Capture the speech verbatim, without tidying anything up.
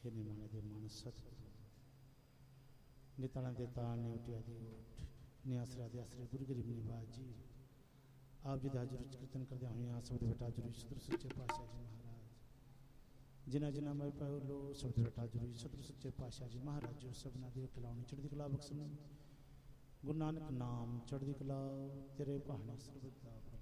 हे निमाने दे मन सतगुरु निताना दे ताल ने उठिया दी उठ ने आसरा दे आसरे गुरु गरीब निवाज जी आप जी हाजिर कीर्तन करदे हुए शब्द बेटा जरूरी सतगुरु सच्चे पातशाह जी महाराज जिन्हें जिन्हें मैं पाओ लो शब्द बेटा जरूरी सतगुरु सच्चे पातशाह जी महाराज जो सबना दे खिलाउनी चढ़दी कला बख्शनी गुरु नानक नाम चढ़दी कला तेरे पहाड़े सर्वदा